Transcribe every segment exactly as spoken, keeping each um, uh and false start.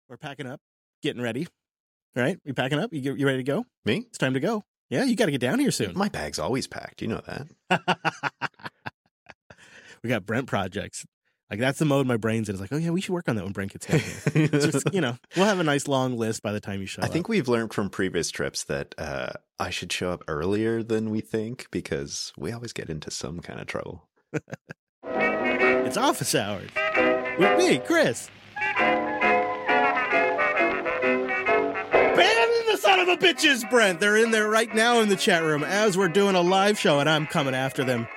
We're packing up, getting ready. All right, you packing up? You you ready to go? Me? It's time to go. Yeah, you got to get down here soon. My bag's always packed. You know that. We got Brent projects. Like, that's the mode my brain's in. It's like, oh, yeah, we should work on that when Brent gets down here. It's just, you know, we'll have a nice long list by the time you show I up. think we've learned from previous trips that uh, I should show up earlier than we think because we always get into some kind of trouble. It's office hours with me, Chris. And the son of a bitches, Brent. They're in there right now in the chat room as we're doing a live show, and I'm coming after them.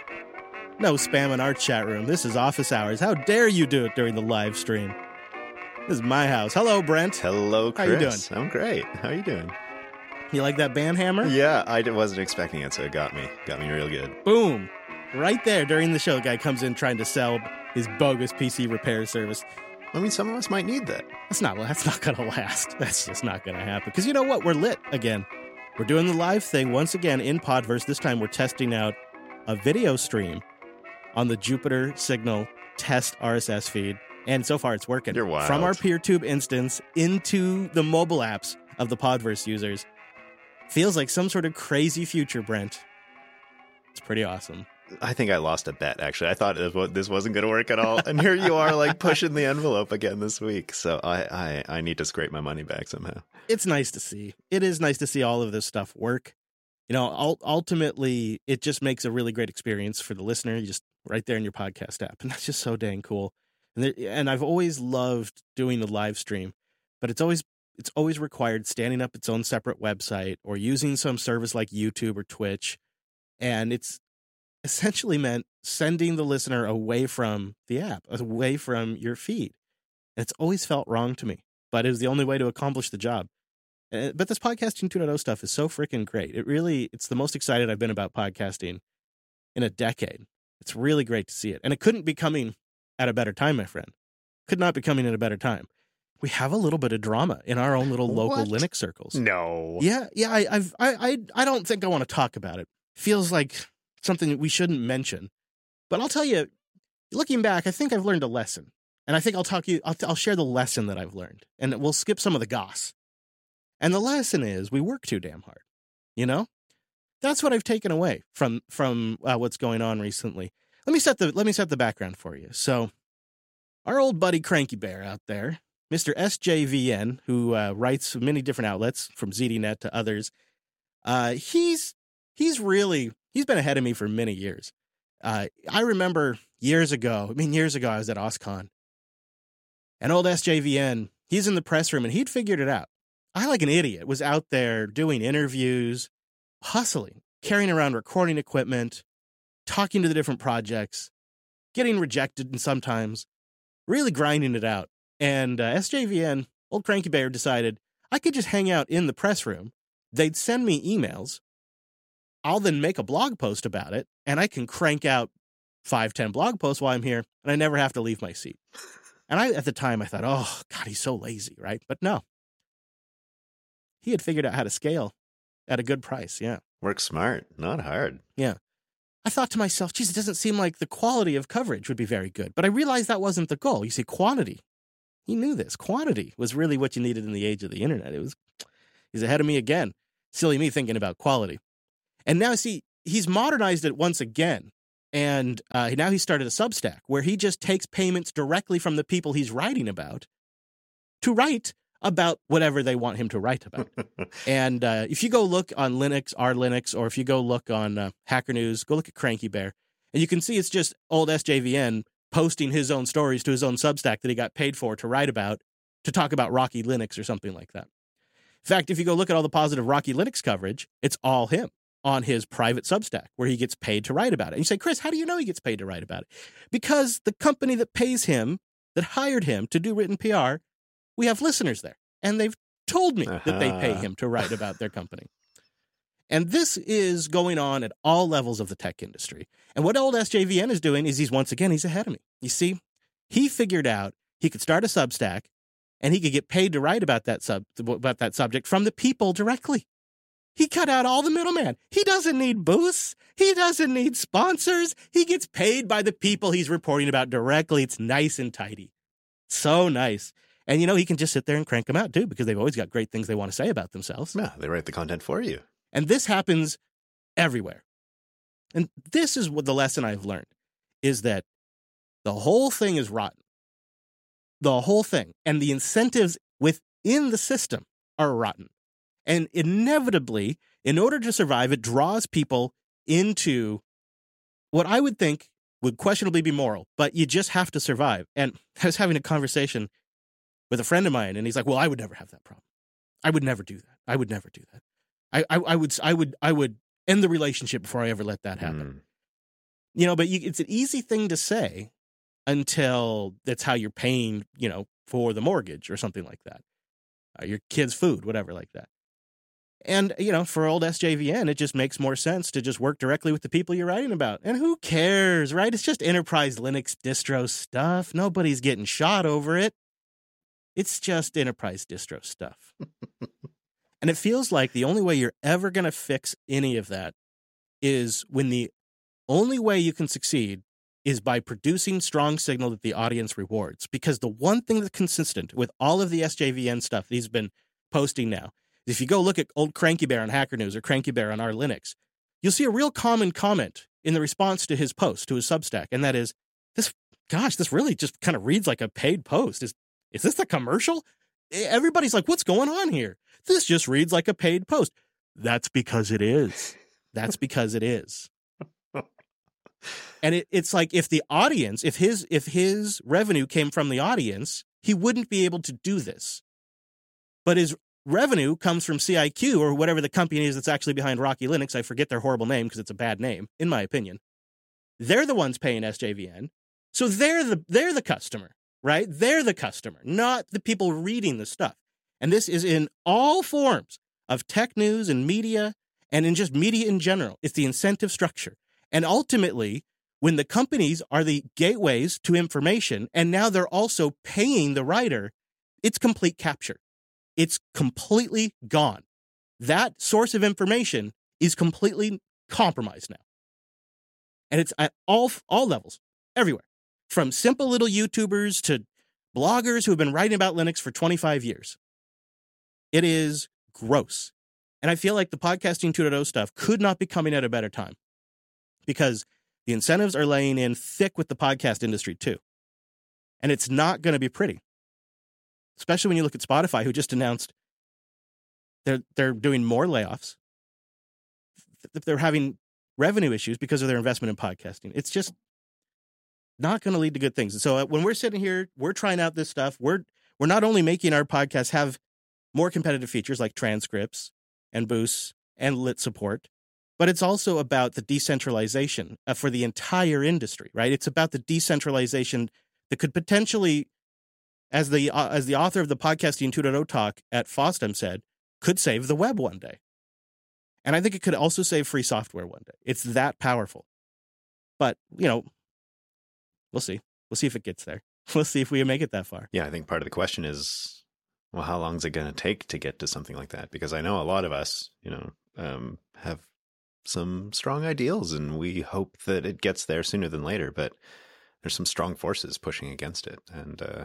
No spam in our chat room. This is office hours. How dare you do it during the live stream? This is my house. Hello, Brent. Hello, Chris. How you doing? I'm great. How are you doing? You like that band hammer? Yeah, I wasn't expecting it, so it got me. Got me real good. Boom. Right there during the show, the guy comes in trying to sell his bogus P C repair service. I mean, some of us might need that. That's not, that's not going to last. That's just not going to happen. Because you know what? We're lit again. We're doing the live thing once again in Podverse. This time we're testing out a video stream on the Jupiter Signal test R S S feed. And so far it's working. You're wild. From our PeerTube instance into the mobile apps of the Podverse users. Feels like some sort of crazy future, Brent. It's pretty awesome. I think I lost a bet, actually. I thought this wasn't going to work at all. And here you are, like, pushing the envelope again this week. So I, I, I need to scrape my money back somehow. It's nice to see. It is nice to see all of this stuff work. You know, ultimately, it just makes a really great experience for the listener. You just right there in your podcast app. And that's just so dang cool. And there, and I've always loved doing the live stream, but it's always it's always required standing up its own separate website or using some service like YouTube or Twitch. And it's essentially meant sending the listener away from the app, away from your feed. And it's always felt wrong to me, but it was the only way to accomplish the job. Uh, but this podcasting two point oh stuff is so freaking great. It really, it's the most excited I've been about podcasting in a decade. It's really great to see it. And it couldn't be coming at a better time, my friend. Could not be coming at a better time. We have a little bit of drama in our own little local What? Linux circles. No. Yeah, yeah, I, I've, I, I, I don't think I want to talk about it. Feels like something that we shouldn't mention. But I'll tell you, looking back, I think I've learned a lesson. And I think I'll talk you, I'll, I'll share the lesson that I've learned. And we'll skip some of the goss. And the lesson is we work too damn hard. You know? That's what I've taken away from from uh, what's going on recently. Let me set the let me set the background for you. So, our old buddy Cranky Bear out there, Mister S J V N, who uh, writes for many different outlets from Z D Net to others, uh, he's he's really he's been ahead of me for many years. Uh, I remember years ago. I mean, years ago, I was at OSCON, and old S J V N, he's in the press room, and he'd figured it out. I, like an idiot, was out there doing interviews, hustling, carrying around recording equipment, talking to the different projects, getting rejected sometimes, really grinding it out. And uh, S J V N, old Cranky Bear, decided I could just hang out in the press room. They'd send me emails. I'll then make a blog post about it, and I can crank out five, ten blog posts while I'm here, and I never have to leave my seat. And I, at the time, I thought, oh, God, he's so lazy, right? But no. He had figured out how to scale at a good price, yeah. Work smart, not hard. Yeah. I thought to myself, geez, it doesn't seem like the quality of coverage would be very good. But I realized that wasn't the goal. You see, quantity. He knew this. Quantity was really what you needed in the age of the internet. It was, he's ahead of me again. Silly me thinking about quality. And now, see, he's modernized it once again. And uh, now he started a Substack where he just takes payments directly from the people he's writing about to write about whatever they want him to write about. And uh, if you go look on Linux, R Linux, or if you go look on uh, Hacker News, go look at Cranky Bear, and you can see it's just old S J V N posting his own stories to his own Substack that he got paid for to write about, to talk about Rocky Linux or something like that. In fact, if you go look at all the positive Rocky Linux coverage, it's all him on his private Substack where he gets paid to write about it. And you say, Chris, how do you know he gets paid to write about it? Because the company that pays him, that hired him to do written P R, we have listeners there, and they've told me uh-huh. that they pay him to write about their company. And this is going on at all levels of the tech industry. And what old S J V N is doing is he's, once again, he's ahead of me. You see, he figured out he could start a Substack, and he could get paid to write about that sub about that subject from the people directly. He cut out all the middleman. He doesn't need boosts. He doesn't need sponsors. He gets paid by the people he's reporting about directly. It's nice and tidy. So nice. And, you know, he can just sit there and crank them out, too, because they've always got great things they want to say about themselves. Yeah, they write the content for you. And this happens everywhere. And this is what the lesson I've learned, is that the whole thing is rotten. The whole thing. And the incentives within the system are rotten. And inevitably, in order to survive, it draws people into what I would think would questionably be moral, but you just have to survive. And I was having a conversation with a friend of mine, and he's like, well, I would never have that problem. I would never do that. I would never do that. I, I, I would, I would, I would end the relationship before I ever let that happen. Mm. You know, but you, it's an easy thing to say until that's how you're paying, you know, for the mortgage or something like that, uh, your kids' food, whatever like that. And, you know, for old S J V N, it just makes more sense to just work directly with the people you're writing about. And who cares, right? It's just enterprise Linux distro stuff. Nobody's getting shot over it. It's just enterprise distro stuff. And it feels like the only way you're ever going to fix any of that is when the only way you can succeed is by producing strong signal that the audience rewards. Because the one thing that's consistent with all of the S J V N stuff that he's been posting now, if you go look at old Cranky Bear on Hacker News or Cranky Bear on Our Linux, you'll see a real common comment in the response to his post, to his Substack, and that is, "This, gosh, this really just kind of reads like a paid post. Is is this a commercial?" Everybody's like, "What's going on here? This just reads like a paid post." That's because it is. That's because it is. And it, it's like if the audience, if his if his revenue came from the audience, he wouldn't be able to do this. But his revenue comes from C I Q or whatever the company is that's actually behind Rocky Linux. I forget their horrible name because it's a bad name, in my opinion. They're the ones paying S J V N. So they're the they're the customer, right? They're the customer, not the people reading the stuff. And this is in all forms of tech news and media and in just media in general. It's the incentive structure. And ultimately, when the companies are the gateways to information, and now they're also paying the writer, it's complete capture. It's completely gone. That source of information is completely compromised now. And it's at all, all levels, everywhere. From simple little YouTubers to bloggers who have been writing about Linux for twenty-five years. It is gross. And I feel like the podcasting two point oh stuff could not be coming at a better time. Because the incentives are laying in thick with the podcast industry, too. And it's not going to be pretty. Especially when you look at Spotify, who just announced they're, they're doing more layoffs. They're having revenue issues because of their investment in podcasting. It's just not going to lead to good things. And so when we're sitting here, we're trying out this stuff. We're, we're not only making our podcasts have more competitive features like transcripts and boosts and lit support, but it's also about the decentralization uh, for the entire industry, right? It's about the decentralization that could potentially, as the uh, as the author of the Podcasting two point oh talk at FOSDEM said, could save the web one day. And I think it could also save free software one day. It's that powerful. But, you know, we'll see. We'll see if it gets there. We'll see if we make it that far. Yeah, I think part of the question is, well, how long is it going to take to get to something like that? Because I know a lot of us, you know, um, have some strong ideals, and we hope that it gets there sooner than later, but there's some strong forces pushing against it. And uh,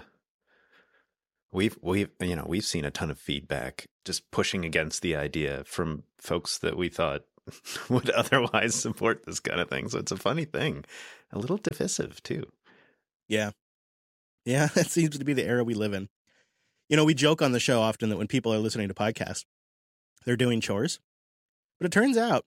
we've, we've, you know, we've seen a ton of feedback just pushing against the idea from folks that we thought would otherwise support this kind of thing. So it's a funny thing, a little divisive too. Yeah. Yeah, that seems to be the era we live in. You know, we joke on the show often that when people are listening to podcasts, they're doing chores. But it turns out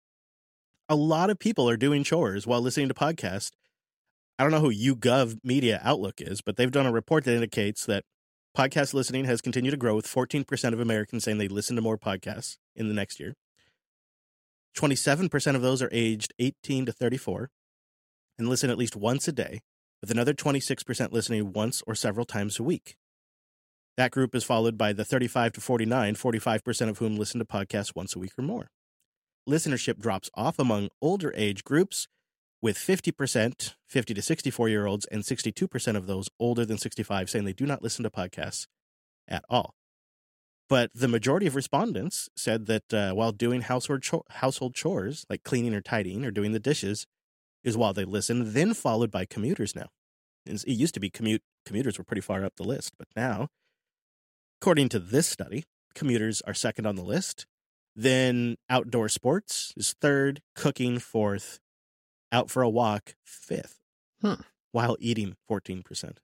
a lot of people are doing chores while listening to podcasts. I don't know who YouGov Media Outlook is, but they've done a report that indicates that podcast listening has continued to grow, with fourteen percent of Americans saying they listen to more podcasts in the next year. twenty-seven percent of those are aged eighteen to thirty-four and listen at least once a day, with another twenty-six percent listening once or several times a week. That group is followed by the thirty-five to forty-nine, forty-five percent of whom listen to podcasts once a week or more. Listenership drops off among older age groups, with fifty percent, fifty to sixty-four-year-olds, and sixty-two percent of those older than sixty-five saying they do not listen to podcasts at all. But the majority of respondents said that uh, while doing household cho- household chores, like cleaning or tidying or doing the dishes, is while they listen, then followed by commuters now. It used to be commute commuters were pretty far up the list, but now According to this study, commuters are second on the list. Then outdoor sports is third, cooking fourth, out for a walk fifth, Hmm. while eating fourteen percent.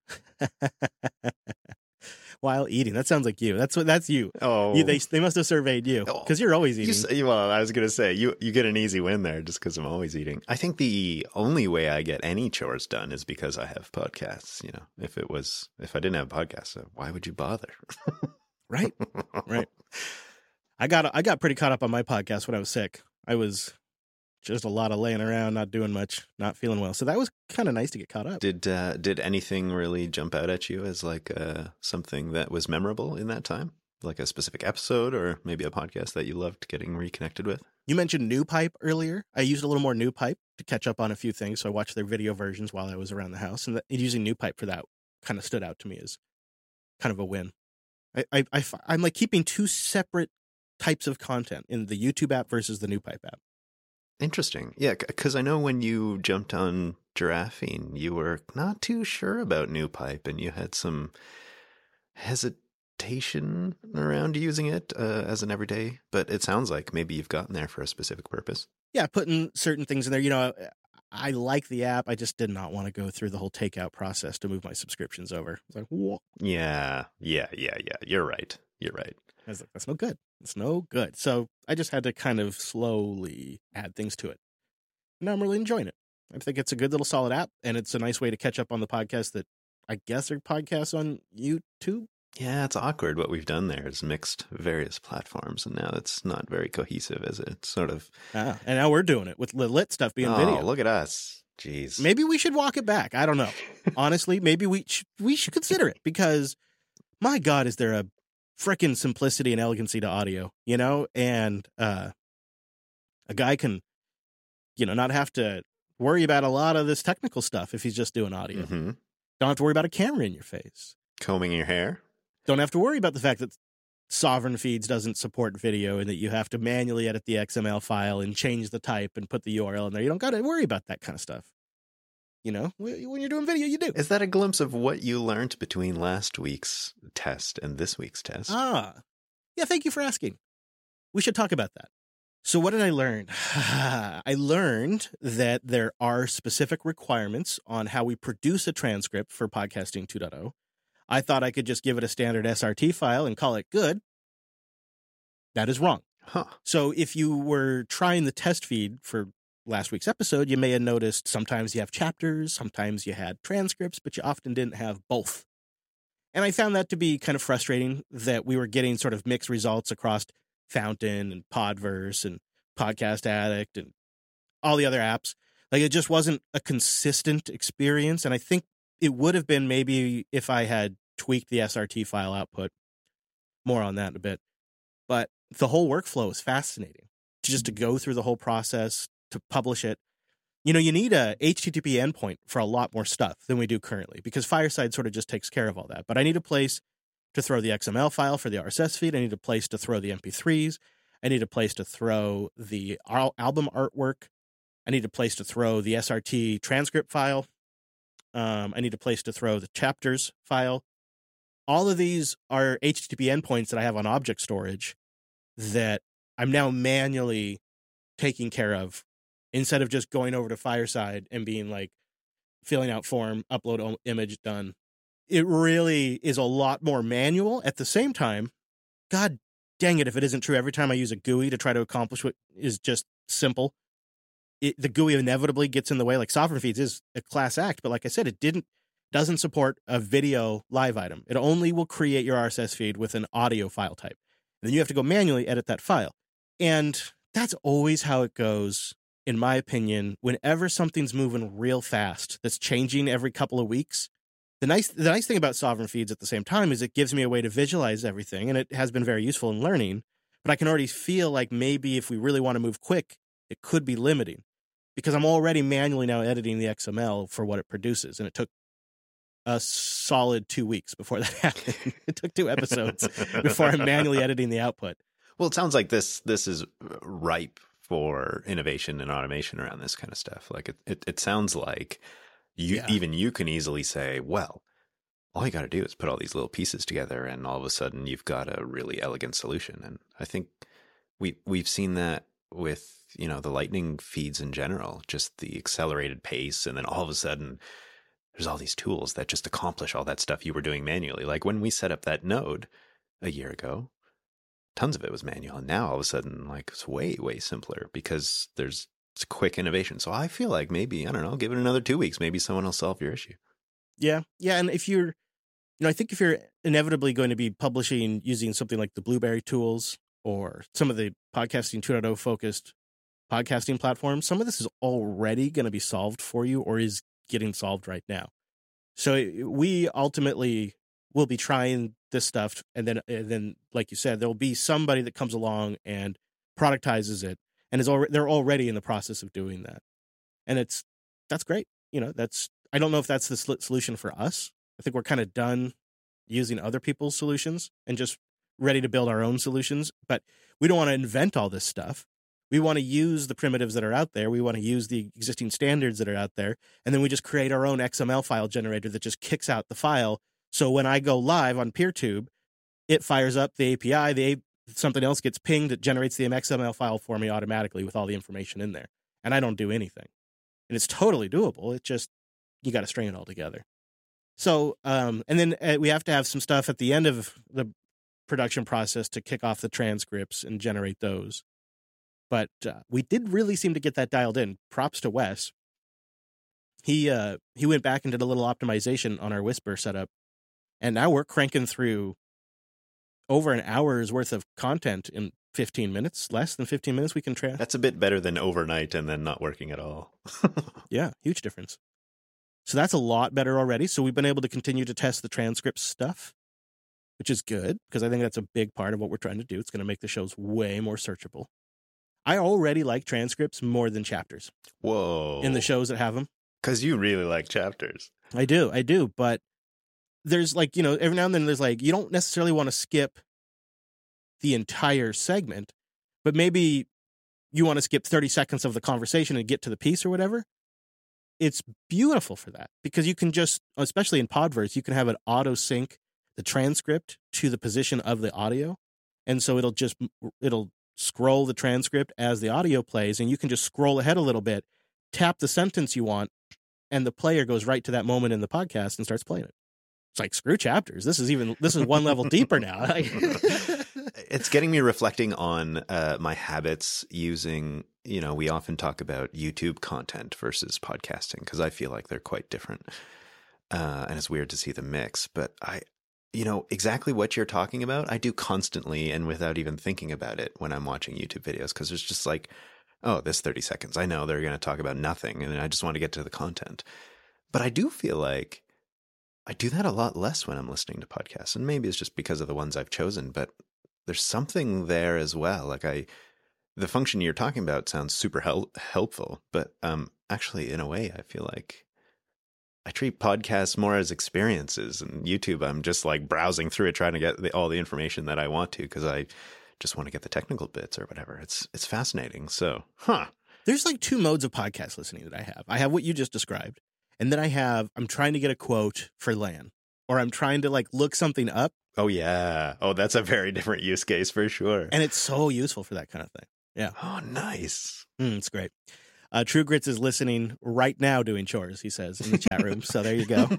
While eating, that sounds like you. That's what that's you. Oh, you they they must have surveyed you because you're always eating. You, say- well, I was going to say, you, you get an easy win there just because I'm always eating. I think the only way I get any chores done is because I have podcasts. You know, if it was, if I didn't have podcasts, why would you bother? Right, right. I got I got pretty caught up on my podcast when I was sick. I was just a lot of laying around, not doing much, not feeling well. So that was kind of nice to get caught up. Did uh, did anything really jump out at you as like uh, something that was memorable in that time? Like a specific episode or maybe a podcast that you loved getting reconnected with? You mentioned NewPipe earlier. I used a little more NewPipe to catch up on a few things. So I watched their video versions while I was around the house. And the, using NewPipe for that kind of stood out to me as kind of a win. I, I, I, I'm like keeping two separate types of content in the YouTube app versus the NewPipe app. Interesting. Yeah, because I know when you jumped on Giraffing, you were not too sure about NewPipe and you had some hesitation around using it uh, as an everyday, but it sounds like maybe you've gotten there for a specific purpose. Yeah, putting certain things in there. You know, I like the app. I just did not want to go through the whole takeout process to move my subscriptions over. It's like, whoa. Yeah, yeah, yeah, yeah. You're right. You're right. I was like, that's no good. It's no good. So I just had to kind of slowly add things to it. Now I'm really enjoying it. I think it's a good little solid app, and it's a nice way to catch up on the podcasts that I guess are podcasts on YouTube. Yeah, it's awkward what we've done there is mixed various platforms, and now it's not very cohesive, is it? It's sort of... Ah, and now we're doing it with the lit stuff being oh, video. Look at us. Jeez. Maybe we should walk it back. I don't know. Honestly, maybe we sh- we should consider it because, my God, is there a frickin' simplicity and elegancy to audio, you know? And uh, a guy can, you know, not have to worry about a lot of this technical stuff if he's just doing audio. Mm-hmm. Don't have to worry about a camera in your face. Combing your hair. Don't have to worry about the fact that Sovereign Feeds doesn't support video and that you have to manually edit the X M L file and change the type and put the U R L in there. You don't got to worry about that kind of stuff. You know, when you're doing video, you do. Is that a glimpse of what you learned between last week's test and this week's test? Ah, yeah, thank you for asking. We should talk about that. So what did I learn? I learned that there are specific requirements on how we produce a transcript for Podcasting two point oh. I thought I could just give it a standard S R T file and call it good. That is wrong. Huh. So if you were trying the test feed for last week's episode, you may have noticed sometimes you have chapters, sometimes you had transcripts, but you often didn't have both. And I found that to be kind of frustrating that we were getting sort of mixed results across Fountain and Podverse and Podcast Addict and all the other apps. Like it just wasn't a consistent experience. And I think it would have been maybe if I had tweaked the S R T file output. More on that in a bit. But the whole workflow is fascinating. Just to go through the whole process, to publish it. You know, you need a H T T P endpoint for a lot more stuff than we do currently because Fireside sort of just takes care of all that. But I need a place to throw the X M L file for the R S S feed. I need a place to throw the M P threes. I need a place to throw the al- album artwork. I need a place to throw the S R T transcript file. Um, I need a place to throw the chapters file. All of these are H T T P endpoints that I have on object storage that I'm now manually taking care of instead of just going over to Fireside and being like, filling out form, upload o- image, done. It really is a lot more manual. At the same time, God dang it if it isn't true. Every time I use a G U I to try to accomplish what is just simple, It, the G U I inevitably gets in the way. Like Sovereign Feeds is a class act, but like I said, it didn't doesn't support a video live item. It only will create your R S S feed with an audio file type. And then you have to go manually edit that file. And that's always how it goes, in my opinion, whenever something's moving real fast, that's changing every couple of weeks. The nice the nice thing about Sovereign Feeds at the same time is it gives me a way to visualize everything, and it has been very useful in learning. But I can already feel like maybe if we really want to move quick, it could be limiting because I'm already manually now editing the X M L for what it produces. And it took a solid two weeks before that happened. It took two episodes before I'm manually editing the output. Well, it sounds like this this is ripe for innovation and automation around this kind of stuff. Like it, it, it sounds like you, Yeah. even you can easily say, well, all you got to do is put all these little pieces together, and all of a sudden you've got a really elegant solution. And I think we we've seen that with, you know, the Lightning feeds in general, just the accelerated pace, and then all of a sudden there's all these tools that just accomplish all that stuff you were doing manually. Like when we set up that node a year ago, tons of it was manual, and now all of a sudden, like, it's way way simpler because there's it's quick innovation. So I feel like maybe, I don't know, give it another two weeks, maybe someone will solve your issue. Yeah, yeah, and if you're, you know, I think if you're inevitably going to be publishing using something like the Blueberry tools or some of the podcasting two point oh focused podcasting platforms, some of this is already going to be solved for you or is getting solved right now. So we ultimately will be trying this stuff, and then, and then, like you said, there will be somebody that comes along and productizes it, and is already they're already in the process of doing that, and it's that's great. You know, that's I don't know if that's the solution for us. I think we're kind of done using other people's solutions and just ready to build our own solutions. But we don't want to invent all this stuff. We want to use the primitives that are out there. We want to use the existing standards that are out there. And then we just create our own X M L file generator that just kicks out the file. So when I go live on PeerTube, it fires up the A P I. The something else gets pinged. It generates the X M L file for me automatically with all the information in there. And I don't do anything. And it's totally doable. It just, you got to string it all together. So, um, and then uh, we have to have some stuff at the end of the production process to kick off the transcripts and generate those. But uh, we did really seem to get that dialed in. Props to Wes. He uh, he went back and did a little optimization on our Whisper setup, and now we're cranking through over an hour's worth of content in fifteen minutes, less than fifteen minutes. We can try. That's a bit better than overnight and then not working at all. Yeah, huge difference. So that's a lot better already. So we've been able to continue to test the transcript stuff, which is good because I think that's a big part of what we're trying to do. It's going to make the shows way more searchable. I already like transcripts more than chapters. Whoa. In the shows that have them. Because you really like chapters. I do, I do. But there's like, you know, every now and then there's like, you don't necessarily want to skip the entire segment, but maybe you want to skip thirty seconds of the conversation and get to the piece or whatever. It's beautiful for that because you can just, especially in Podverse, you can have it auto sync the transcript to the position of the audio. And so it'll just, it'll scroll the transcript as the audio plays, and you can just scroll ahead a little bit, tap the sentence you want, and the player goes right to that moment in the podcast and starts playing it. It's like, screw chapters. This is even, this is one level deeper now. It's getting me reflecting on uh, my habits using, you know, we often talk about YouTube content versus podcasting because I feel like they're quite different. Uh, and it's weird to see the mix, but I, you know, exactly what you're talking about, I do constantly and without even thinking about it when I'm watching YouTube videos because it's just like, oh, this thirty seconds. I know they're going to talk about nothing and I just want to get to the content. But I do feel like I do that a lot less when I'm listening to podcasts. And maybe it's just because of the ones I've chosen, but there's something there as well. Like I, the function you're talking about sounds super hel- helpful, but um, actually in a way, I feel like I treat podcasts more as experiences, and YouTube, I'm just like browsing through it, trying to get the, all the information that I want to, because I just want to get the technical bits or whatever. It's it's fascinating. So, huh. There's like two modes of podcast listening that I have. I have what you just described, and then I have, I'm trying to get a quote for Lan, or I'm trying to like look something up. Oh, yeah. Oh, that's a very different use case for sure. And it's so useful for that kind of thing. Yeah. Oh, nice. Mm, it's great. Uh, True Grits is listening right now doing chores, he says, in the chat room. So there you go.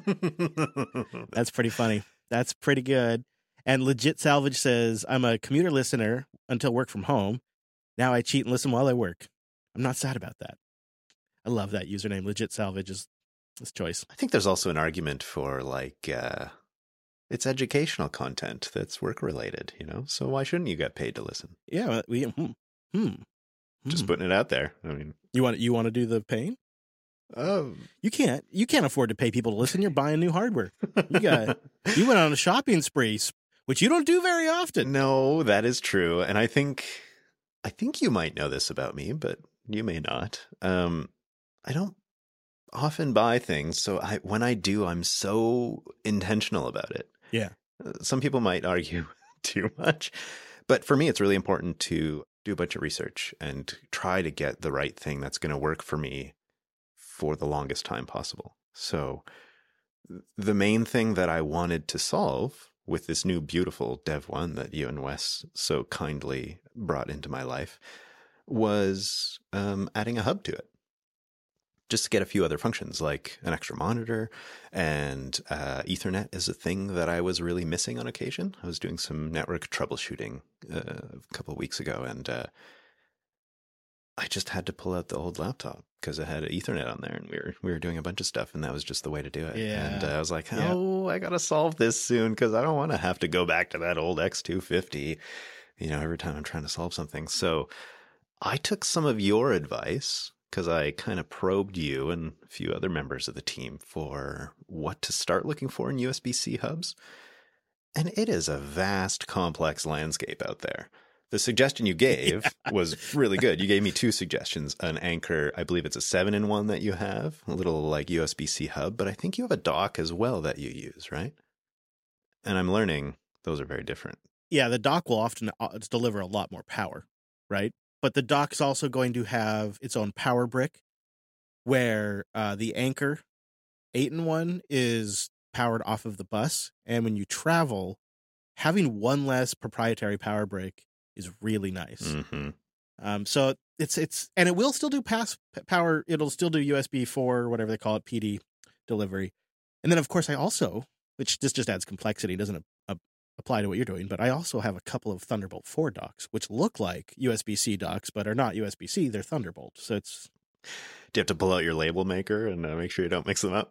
That's pretty funny. That's pretty good. And Legit Salvage says, I'm a commuter listener until work from home. Now I cheat and listen while I work. I'm not sad about that. I love that username. Legit Salvage is his choice. I think there's also an argument for like, uh, it's educational content that's work related, you know? So why shouldn't you get paid to listen? Yeah. We, hmm. Hmm. Just hmm. putting it out there. I mean, you want you want to do the paying? Oh, you can't. You can't afford to pay people to listen. You're buying new hardware. You got. You went on a shopping spree, which you don't do very often. No, that is true, and I think, I think you might know this about me, but you may not. Um, I don't often buy things, so I when I do, I'm so intentional about it. Yeah. Some people might argue too much, but for me, it's really important to do a bunch of research and try to get the right thing that's going to work for me for the longest time possible. So the main thing that I wanted to solve with this new beautiful Dev one that you and Wes so kindly brought into my life was um, adding a hub to it. Just to get a few other functions like an extra monitor, and uh, Ethernet is a thing that I was really missing on occasion. I was doing some network troubleshooting uh, a couple of weeks ago, and uh, I just had to pull out the old laptop because it had Ethernet on there, and we were we were doing a bunch of stuff, and that was just the way to do it. Yeah. And uh, I was like, oh, yeah. I gotta solve this soon because I don't want to have to go back to that old X two fifty, you know, every time I'm trying to solve something. So I took some of your advice because I kind of probed you and a few other members of the team for what to start looking for in U S B-C hubs. And it is a vast, complex landscape out there. The suggestion you gave yeah. was really good. You gave me two suggestions. An Anker, I believe it's a seven in one that you have, a little like U S B-C hub, but I think you have a dock as well that you use, right? And I'm learning those are very different. Yeah, the dock will often deliver a lot more power, right? But the dock's also going to have its own power brick, where uh, the Anker eight in one is powered off of the bus. And when you travel, having one less proprietary power brick is really nice. Mm-hmm. Um, so it's, it's, and it will still do pass power. It'll still do U S B four, whatever they call it, P D delivery. And then, of course, I also, which this just adds complexity, doesn't uh, apply to what you're doing, but I also have a couple of Thunderbolt four docks, which look like U S B-C docks, but are not U S B-C, they're Thunderbolt. So it's... Do you have to pull out your label maker and uh, make sure you don't mix them up?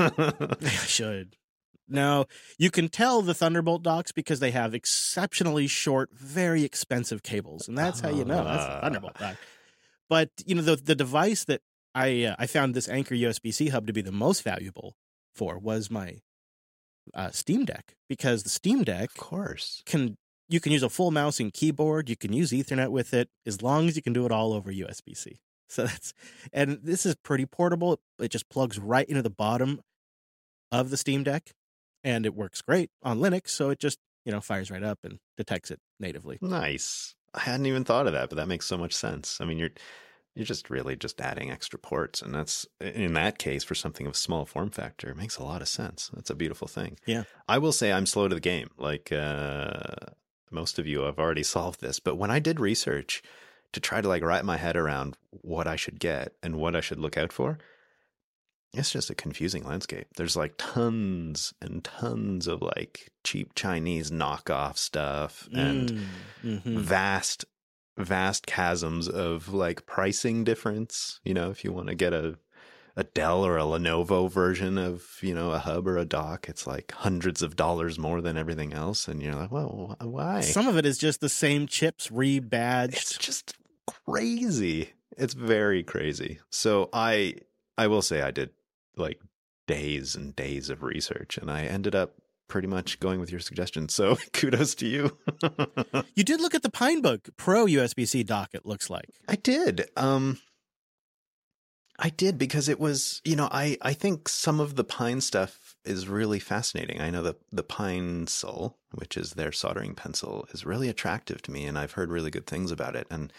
I should. No, you can tell the Thunderbolt docks because they have exceptionally short, very expensive cables, and that's how you know that's a Thunderbolt dock. But, you know, the the device that I uh, I found this Anker U S B-C hub to be the most valuable for was my Uh, Steam Deck, because the Steam Deck, of course, can you can use a full mouse and keyboard. You can use Ethernet with it as long as you can do it all over U S B-C. So that's, and this is pretty portable. It just plugs right into the bottom of the Steam Deck, and it works great on Linux. So it just, you know, fires right up and detects it natively. Nice. I hadn't even thought of that, but that makes so much sense. I mean, you're You're just really just adding extra ports. And that's, in that case, for something of small form factor, it makes a lot of sense. That's a beautiful thing. Yeah. I will say I'm slow to the game. Like uh, most of you have already solved this. But when I did research to try to like wrap my head around what I should get and what I should look out for, it's just a confusing landscape. There's like tons and tons of like cheap Chinese knockoff stuff and mm, mm-hmm. vast vast chasms of like pricing difference. You know, if you want to get a a Dell or a Lenovo version of, you know, a hub or a dock, it's like hundreds of dollars more than everything else. And you're like, well, why? Some of it is just the same chips rebadged. It's just crazy. It's very crazy. So I I will say I did like days and days of research, and I ended up pretty much going with your suggestion. So kudos to you. You did look at the Pinebook Pro U S B-C dock, it looks like. I did. Um, I did because it was, you know, I, I think some of the Pine stuff is really fascinating. I know that the Pinesil, which is their soldering pencil, is really attractive to me, and I've heard really good things about it. And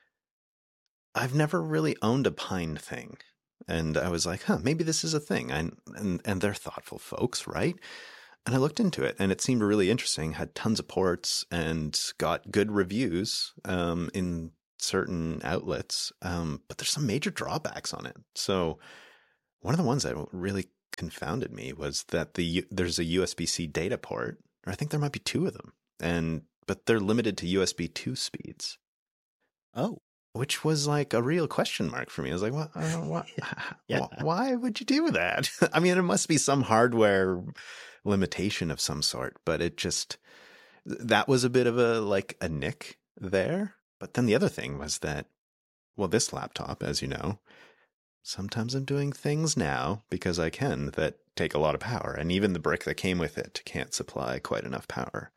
I've never really owned a Pine thing. And I was like, huh, maybe this is a thing. I, and, and they're thoughtful folks, right? And I looked into it, and it seemed really interesting, had tons of ports and got good reviews um, in certain outlets. Um, but there's some major drawbacks on it. So one of the ones that really confounded me was that the there's a U S B-C data port, or I think there might be two of them, and but they're limited to U S B two speeds. Oh. Which was like a real question mark for me. I was like, what, uh, what, yeah. why would you do that? I mean, it must be some hardware limitation of some sort, but it just, that was a bit of a, like a nick there. But then the other thing was that, well, this laptop, as you know, sometimes I'm doing things now because I can that take a lot of power. And even the brick that came with it can't supply quite enough power.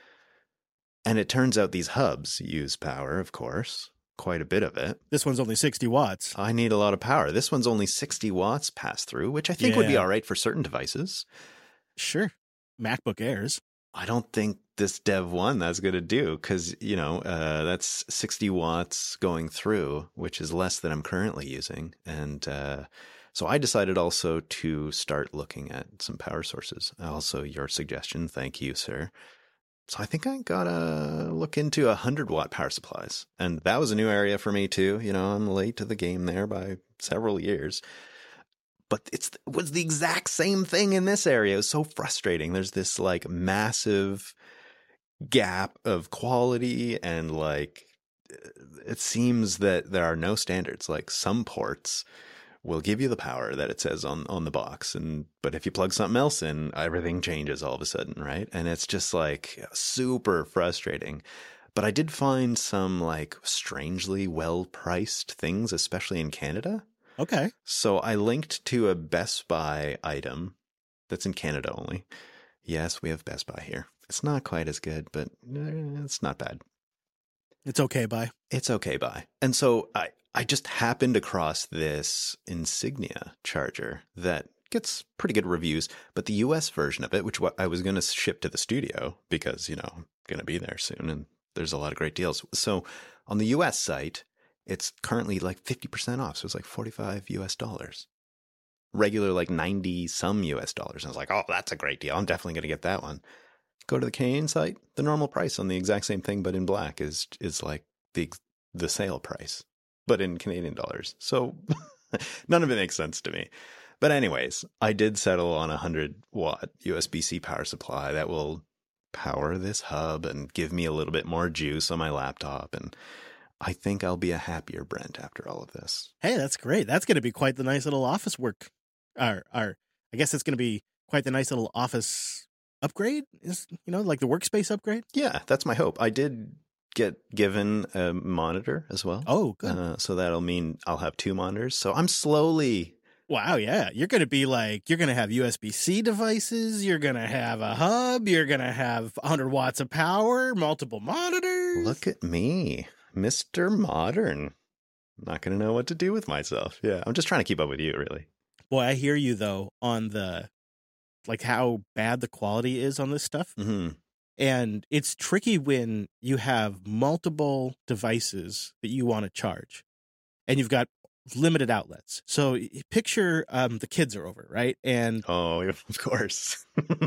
And it turns out these hubs use power, of course. Quite a bit of it. This one's only sixty watts. I need a lot of power. This one's only sixty watts pass through, which I think yeah. would be all right for certain devices. Sure. MacBook Airs. I don't think this Dev one that's going to do, because, you know, uh, that's sixty watts going through, which is less than I'm currently using. And uh, So I decided also to start looking at some power sources. Also, your suggestion, thank you, sir. So I think I gotta look into a hundred watt power supplies, and that was a new area for me too. You know, I'm late to the game there by several years, but it's it was the exact same thing in this area. It was so frustrating. There's this like massive gap of quality, and like it seems that there are no standards. Like some ports will give you the power that it says on, on the box. And, but if you plug something else in, everything changes all of a sudden. Right. And it's just like super frustrating. But I did find some like strangely well priced things, especially in Canada. Okay. So I linked to a Best Buy item that's in Canada only. Yes, we have Best Buy here. It's not quite as good, but it's not bad. It's okay, Buy. It's okay, Buy. And so I, I just happened across this Insignia charger that gets pretty good reviews, but the U S version of it, which I was going to ship to the studio because, you know, I'm going to be there soon and there's a lot of great deals. So on the U S site, it's currently like fifty percent off. So it's like forty-five U S dollars. Regular like ninety some U S dollars. And I was like, oh, that's a great deal. I'm definitely going to get that one. Go to the Canadian site. The normal price on the exact same thing, but in black is, is like the, the sale price, but in Canadian dollars. So none of it makes sense to me. But anyways, I did settle on a hundred watt U S B C power supply that will power this hub and give me a little bit more juice on my laptop. And I think I'll be a happier Brent after all of this. Hey, that's great. That's going to be quite the nice little office work. Or, or I guess it's going to be quite the nice little office upgrade. Is, you know, like the workspace upgrade. Yeah, that's my hope. I did get given a monitor as well. Oh, good. Uh, so that'll mean I'll have two monitors. So I'm slowly... Wow, yeah. You're going to be like, you're going to have U S B C devices. You're going to have a hub. You're going to have one hundred watts of power, multiple monitors. Look at me, Mister Modern. I'm not going to know what to do with myself. Yeah, I'm just trying to keep up with you, really. Boy, I hear you, though, on the, like, how bad the quality is on this stuff. Mm-hmm. And it's tricky when you have multiple devices that you want to charge and you've got limited outlets. So picture um, the kids are over, right? And oh, of course.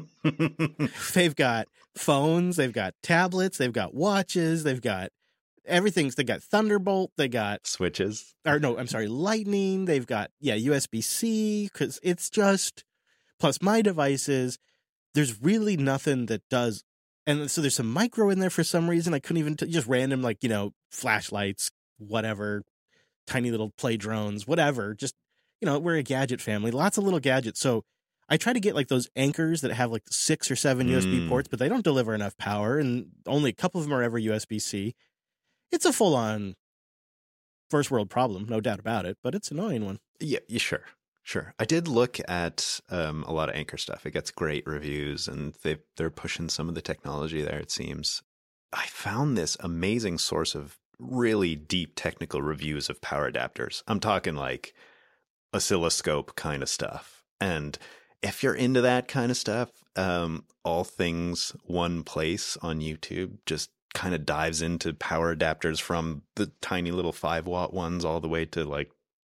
They've got phones, they've got tablets, they've got watches, they've got everything's, they got Thunderbolt, they got switches. Or no, I'm sorry, Lightning, they've got, yeah, U S B C, because it's just, plus my devices, there's really nothing that does. And so there's some micro in there for some reason. I couldn't even, t- just random, like, you know, flashlights, whatever, tiny little play drones, whatever. Just, you know, we're a gadget family, lots of little gadgets. So I try to get like those anchors that have like six or seven mm. U S B ports, but they don't deliver enough power. And only a couple of them are ever U S B C. It's a full on first world problem, no doubt about it, but it's an annoying one. Yeah, yeah, sure. Sure. I did look at um, a lot of Anchor stuff. It gets great reviews and they they're pushing some of the technology there, it seems. I found this amazing source of really deep technical reviews of power adapters. I'm talking like oscilloscope kind of stuff. And if you're into that kind of stuff, um, All Things One Place on YouTube just kind of dives into power adapters from the tiny little five watt ones all the way to like,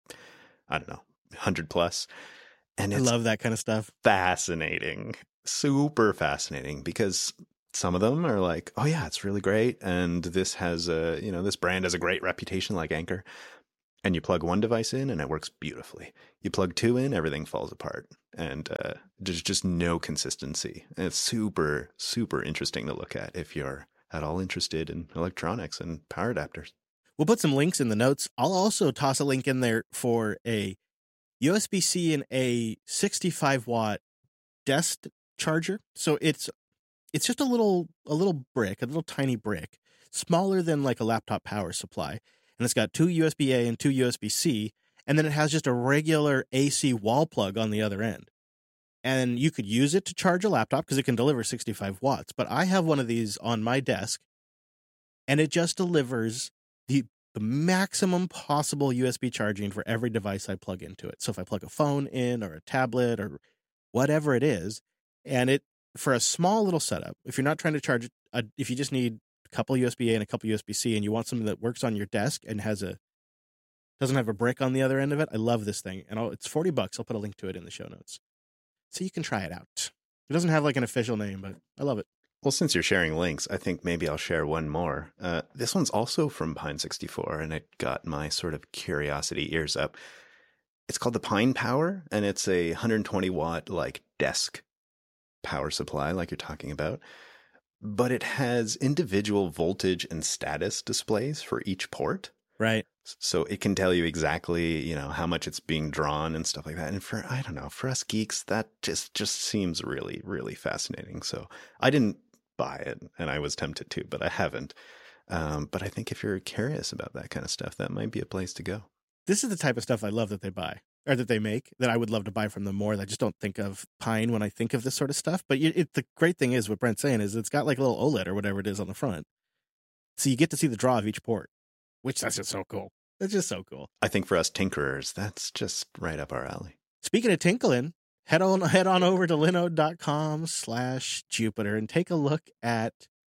I don't know, one hundred plus. And I it's love that kind of stuff. Fascinating, super fascinating, because some of them are like, oh yeah, it's really great. And this has a, you know, this brand has a great reputation like Anchor. And you plug one device in and it works beautifully. You plug two in, everything falls apart. And uh, there's just no consistency. And it's super, super interesting to look at if you're at all interested in electronics and power adapters. We'll put some links in the notes. I'll also toss a link in there for a U S B C and a sixty-five watt desk charger. So it's it's just a little a little brick, a little tiny brick, smaller than like a laptop power supply. And it's got two U S B A and two U S B C, and then it has just a regular A C wall plug on the other end. And you could use it to charge a laptop because it can deliver sixty-five watts. But I have one of these on my desk, and it just delivers the, the maximum possible U S B charging for every device I plug into it. So if I plug a phone in or a tablet or whatever it is, and it for a small little setup, if you're not trying to charge it, a, if you just need a couple U S B A and a couple U S B C and you want something that works on your desk and has a Doesn't have a brick on the other end of it. I love this thing. And I'll, it's forty bucks. I'll put a link to it in the show notes. So you can try it out. It doesn't have like an official name, but I love it. Well, since you're sharing links, I think maybe I'll share one more. Uh, this one's also from Pine sixty-four, and it got my sort of curiosity ears up. It's called the Pine Power, and it's a one hundred twenty watt like desk power supply, like you're talking about. But it has individual voltage and status displays for each port. Right. So it can tell you exactly, you know, how much it's being drawn and stuff like that. And for, I don't know, for us geeks, that just, just seems really, really fascinating. So I didn't buy it, and I was tempted to, but I haven't. Um, but I think if you're curious about that kind of stuff, that might be a place to go. This is the type of stuff I love that they buy, or that they make, that I would love to buy from them more. I just don't think of Pine when I think of this sort of stuff. But it, it, the great thing is, what Brent's saying is, it's got like a little OLED or whatever it is on the front. So you get to see the draw of each port, which that's just so cool. That's just so cool. I think for us tinkerers, that's just right up our alley. Speaking of tinkling, head on head on over to linode.com slash Jupiter and take a look at,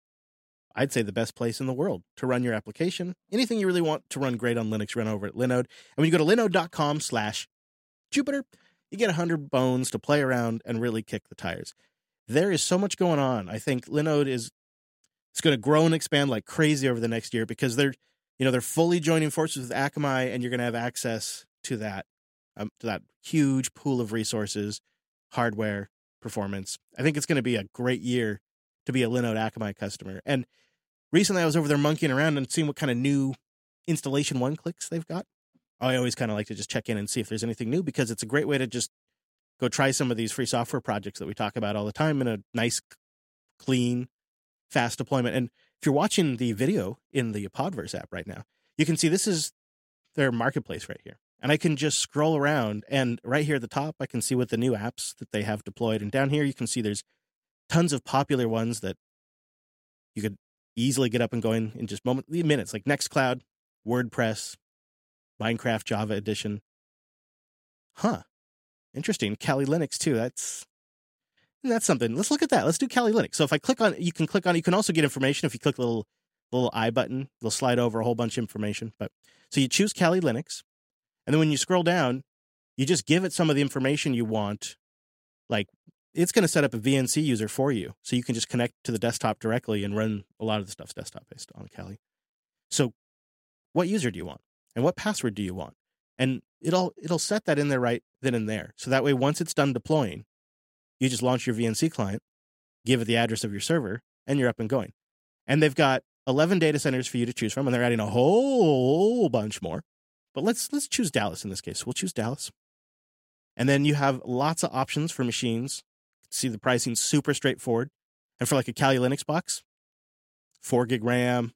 I'd say, the best place in the world to run your application. Anything you really want to run great on Linux, run over at Linode. And when you go to linode.com slash Jupiter, you get one hundred bones to play around and really kick the tires. There is so much going on. I think Linode is it's going to grow and expand like crazy over the next year, because they're, you know, they're fully joining forces with Akamai, and you're going to have access to that, um, to that huge pool of resources, hardware, performance. I think it's going to be a great year to be a Linode Akamai customer. And recently I was over there monkeying around and seeing what kind of new installation one-clicks they've got. I always kind of like to just check in and see if there's anything new, because it's a great way to just go try some of these free software projects that we talk about all the time in a nice, clean, fast deployment. And if you're watching the video in the Podverse app right now, you can see this is their marketplace right here. And I can just scroll around, and right here at the top, I can see what the new apps that they have deployed. And down here, you can see there's tons of popular ones that you could easily get up and going in just moment, minutes, like Nextcloud, WordPress, Minecraft Java Edition. Huh. Interesting. Kali Linux, too. That's that's something. Let's look at that. Let's do Kali Linux. So if I click on, you can click on, you can also get information. If you click the little, little I button, it'll slide over a whole bunch of information. But so you choose Kali Linux. And then when you scroll down, you just give it some of the information you want. Like, it's going to set up a V N C user for you, so you can just connect to the desktop directly and run a lot of the stuff's desktop-based on Kali. So what user do you want? And what password do you want? And it'll it'll set that in there right then and there. So that way, once it's done deploying, you just launch your V N C client, give it the address of your server, and you're up and going. And they've got eleven data centers for you to choose from, and they're adding a whole bunch more. But let's let's choose Dallas in this case. We'll choose Dallas. And then you have lots of options for machines. See, the pricing super straightforward. And for like a Kali Linux box, four gig RAM,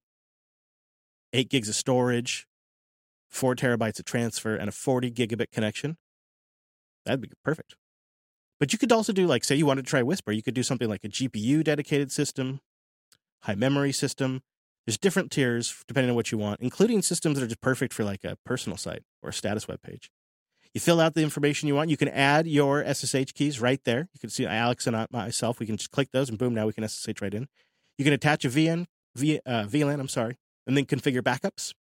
eight gigs of storage, four terabytes of transfer, and a forty gigabit connection. That'd be perfect. But you could also do, like, say you wanted to try Whisper, you could do something like a G P U dedicated system, high memory system. There's different tiers depending on what you want, including systems that are just perfect for like a personal site or a status web page. You fill out the information you want. You can add your S S H keys right there. You can see Alex and myself. We can just click those, and boom, now we can S S H right in. You can attach a V N, v, uh, V LAN, I'm sorry, and then configure backups.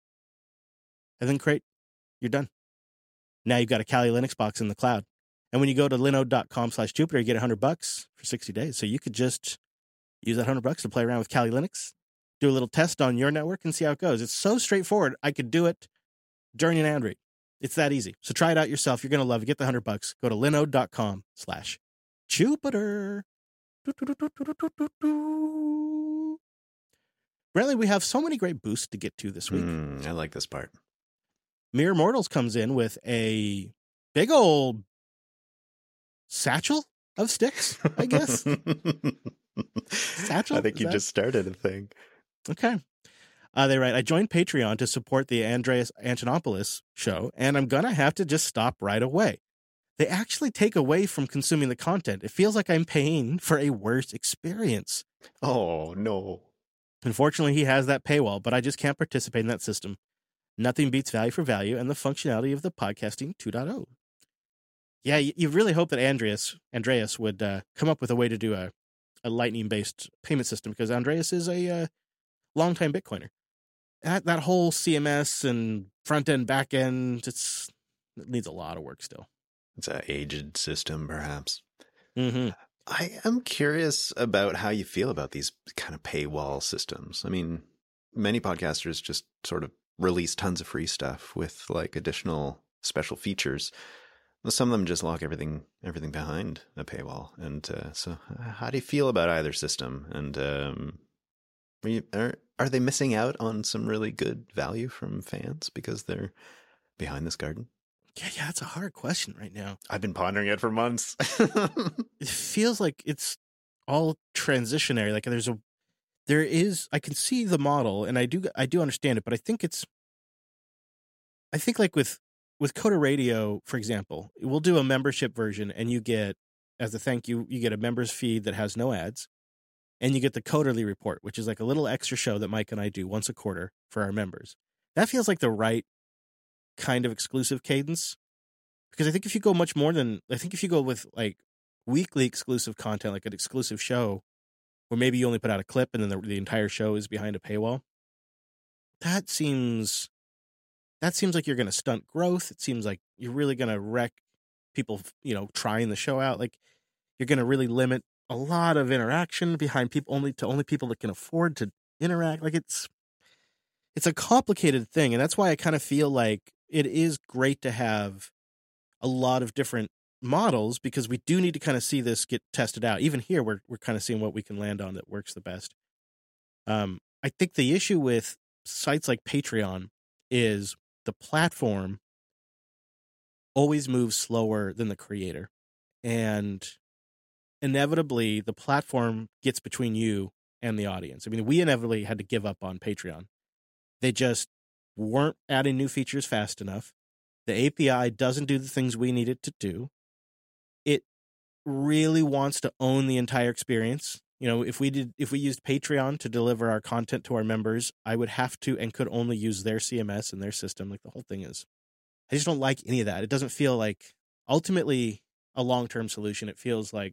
And then create, you're done. Now you've got a Kali Linux box in the cloud. And when you go to linode.com slash Jupiter, you get one hundred bucks for sixty days. So you could just use that one hundred bucks to play around with Kali Linux, do a little test on your network, and see how it goes. It's so straightforward. I could do it during an Android. It's that easy. So try it out yourself. You're going to love it. Get the one hundred bucks. Go to linode.com slash Jupiter. Bradley, we have so many great boosts to get to this week. Mm, I like this part. Mere Mortals comes in with a big old satchel of sticks, I guess. Satchel? I think Is you that... just started a thing. Okay. Uh, they write, I joined Patreon to support the Andreas Antonopoulos show, and I'm going to have to just stop right away. They actually take away from consuming the content. It feels like I'm paying for a worse experience. Oh, no. Unfortunately, he has that paywall, but I just can't participate in that system. Nothing beats value for value and the functionality of the podcasting two point oh. Yeah, you, you really hope that Andreas Andreas would uh, come up with a way to do a, a Lightning-based payment system, because Andreas is a uh, longtime Bitcoiner. that that whole C M S and front end, back end, it's it needs a lot of work still. It's an aged system, perhaps. Mm-hmm. I am curious about how you feel about these kind of paywall systems. I mean, many podcasters just sort of release tons of free stuff with like additional special features. Some of them just lock everything everything behind a paywall. And uh, so, how do you feel about either system? And um, are, you, are are they missing out on some really good value from fans because they're behind this garden? Yeah, yeah, that's a hard question right now. I've been pondering it for months. It feels like it's all transitionary. Like there's a, there is, I can see the model and I do, I do understand it, but I think it's, I think like with, with Coder Radio, for example, we'll do a membership version and you get, as a thank you, you get a member's feed that has no ads and you get the Coderly Report, which is like a little extra show that Mike and I do once a quarter for our members. That feels like the right kind of exclusive cadence. Because I think if you go much more than, I think if you go with like weekly exclusive content, like an exclusive show, where maybe you only put out a clip and then the, the entire show is behind a paywall, that seems, that seems like you're going to stunt growth. It seems like you're really going to wreck people, you know, trying the show out. Like you're going to really limit a lot of interaction behind people only to only people that can afford to interact. Like it's, it's a complicated thing. And that's why I kind of feel like it is great to have a lot of different models because we do need to kind of see this get tested out. Even here, we're we're kind of seeing what we can land on that works the best. Um, I think the issue with sites like Patreon is the platform always moves slower than the creator. And inevitably, the platform gets between you and the audience. I mean, we inevitably had to give up on Patreon. They just weren't adding new features fast enough. The A P I doesn't do the things we need it to do. It really wants to own the entire experience. You know, if we did, if we used Patreon to deliver our content to our members, I would have to and could only use their C M S and their system. Like the whole thing is, I just don't like any of that. It doesn't feel like ultimately a long-term solution. It feels like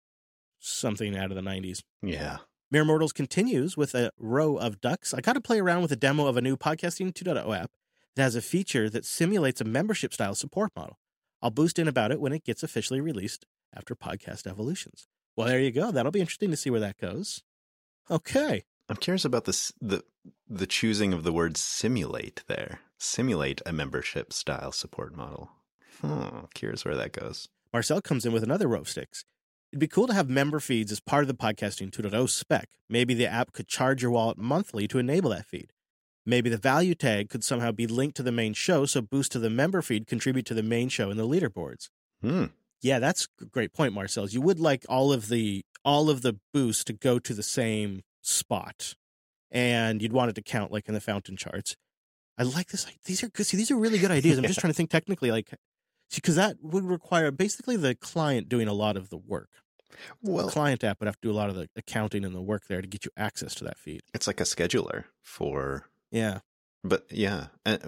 something out of the nineties. Yeah. Mere Mortals continues with a row of ducks. I got to play around with a demo of a new Podcasting two point oh app that has a feature that simulates a membership-style support model. I'll boost in about it when it gets officially released after Podcast Evolutions. Well, there you go. That'll be interesting to see where that goes. Okay. I'm curious about this, the the choosing of the word simulate there. Simulate a membership-style support model. Hmm, curious where that goes. Marcel comes in with another row of sticks. It'd be cool to have member feeds as part of the Podcasting two point oh spec. Maybe the app could charge your wallet monthly to enable that feed. Maybe the value tag could somehow be linked to the main show, so boost to the member feed contribute to the main show in the leaderboards. Hmm. Yeah, that's a great point, Marcel. You would like all of the all of the boosts to go to the same spot, and you'd want it to count like in the fountain charts. I like this. These are good. See, these are really good ideas. I'm just trying to think technically, like, because that would require basically the client doing a lot of the work. Well, the client app would have to do a lot of the accounting and the work there to get you access to that feed. It's like a scheduler for. Yeah. But yeah,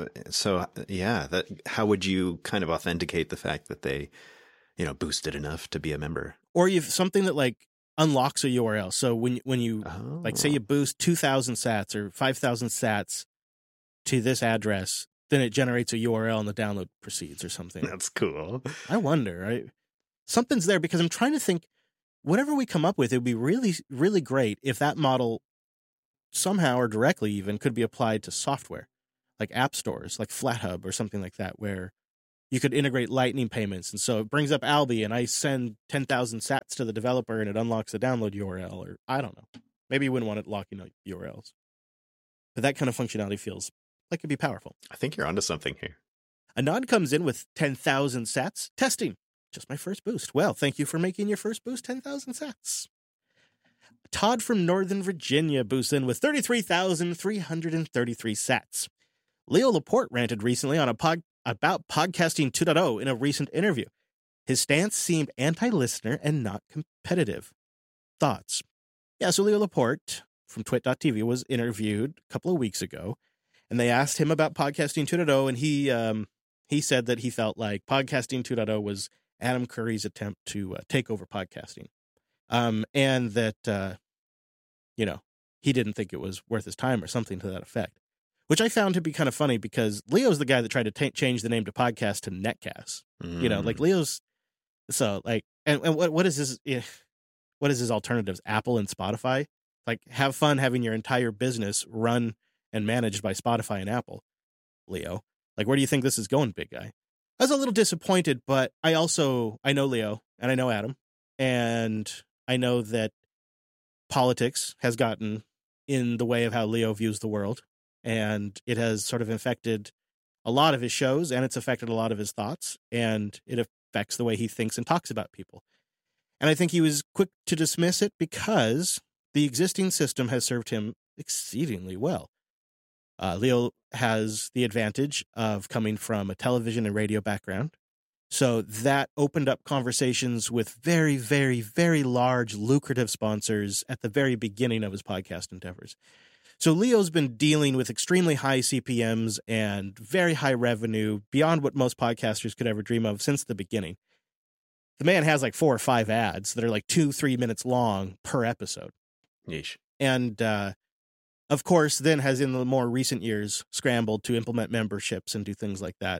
so yeah, that how would you kind of authenticate the fact that they, you know, boosted enough to be a member? Or you've something that like unlocks a U R L. So when when you oh. like say you boost two thousand sats or five thousand sats to this address, then it generates a U R L and the download proceeds or something. That's cool. I wonder, right? Something's there because I'm trying to think. Whatever we come up with, it would be really, really great if that model somehow or directly even could be applied to software, like app stores, like FlatHub or something like that, where you could integrate Lightning payments. And so it brings up Alby and I send ten thousand sats to the developer and it unlocks the download U R L, or I don't know. Maybe you wouldn't want it locking out U R Ls. But that kind of functionality feels like it'd be powerful. I think you're onto something here. Anand comes in with ten thousand sats. Testing. Just my first boost. Well, thank you for making your first boost ten thousand sats. Todd from Northern Virginia boosts in with thirty-three thousand three hundred thirty-three sats. Leo Laporte ranted recently on a pod about Podcasting two point oh in a recent interview. His stance seemed anti-listener and not competitive. Thoughts? Yeah, so Leo Laporte from twit dot t v was interviewed a couple of weeks ago, and they asked him about Podcasting two point oh, and he um, he said that he felt like Podcasting two point oh was Adam Curry's attempt to uh, take over podcasting. Um, and that, uh, you know, he didn't think it was worth his time or something to that effect. which I found to be kind of funny because Leo's the guy that tried to t- change the name to podcast to Netcast. Mm. You know, like Leo's, so like, and, and what what is his, what is his alternatives? Apple and Spotify? Like, have fun having your entire business run and managed by Spotify and Apple, Leo. Like, where do you think this is going, big guy? I was a little disappointed, but I also, I know Leo and I know Adam, and I know that politics has gotten in the way of how Leo views the world, and it has sort of infected a lot of his shows, and it's affected a lot of his thoughts, and it affects the way he thinks and talks about people. And I think he was quick to dismiss it because the existing system has served him exceedingly well. Uh, Leo has the advantage of coming from a television and radio background. So that opened up conversations with very, very, very large, lucrative sponsors at the very beginning of his podcast endeavors. So Leo's been dealing with extremely high C P Ms and very high revenue beyond what most podcasters could ever dream of since the beginning. The man has like four or five ads that are like two, three minutes long per episode. Yeesh. And, uh, of course, then has in the more recent years scrambled to implement memberships and do things like that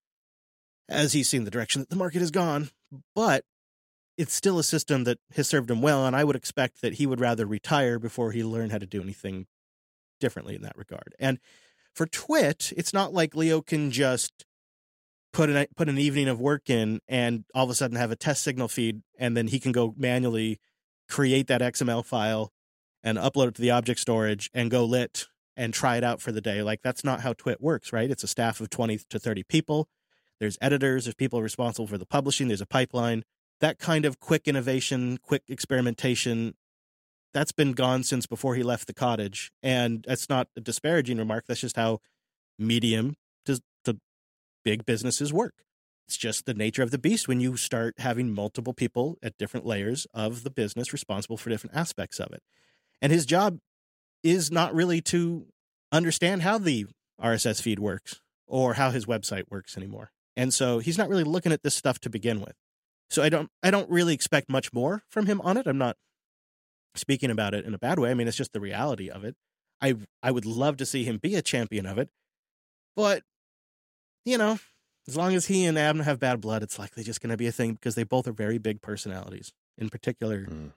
as he's seen the direction that the market has gone. But it's still a system that has served him well, and I would expect that he would rather retire before he learned how to do anything differently in that regard. And for Twit, it's not like Leo can just put an, put an evening of work in and all of a sudden have a test signal feed, and then he can go manually create that X M L file and upload it to the object storage and go lit and try it out for the day. Like, that's not how Twit works, right? It's a staff of twenty to thirty people. There's editors, there's people responsible for the publishing, there's a pipeline. That kind of quick innovation, quick experimentation, that's been gone since before he left the cottage. And that's not a disparaging remark. That's just how medium to, to big businesses work. It's just the nature of the beast when you start having multiple people at different layers of the business responsible for different aspects of it. And his job is not really to understand how the R S S feed works or how his website works anymore. And so he's not really looking at this stuff to begin with. So I don't I don't really expect much more from him on it. I'm not speaking about it in a bad way. I mean, it's just the reality of it. I I would love to see him be a champion of it. But, you know, as long as he and Adam have bad blood, it's likely just going to be a thing because they both are very big personalities, in particular mm.